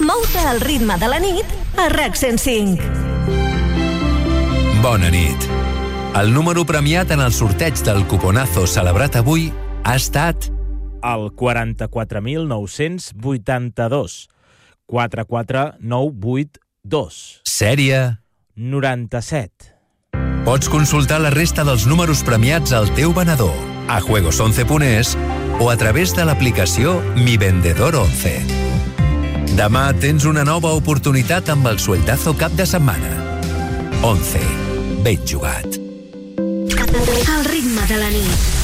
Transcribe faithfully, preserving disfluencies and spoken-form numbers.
Mou-te al ritme de la nit a RAC cent cinc. Bona nit. El número premiat en el sorteig del cuponazo celebrat avui ha estat el quaranta-quatre mil nou-cents vuitanta-dos. quatre quatre nou vuit dos. Sèrie noranta-set. Pots consultar la resta dels números premiats al teu venedor, a juegos once punt es o a través de l'aplicació Mi Vendedor once. Demà tens una nova oportunitat amb el sueldazo cap de setmana. once. Ben jugat. Al ritme de la nit.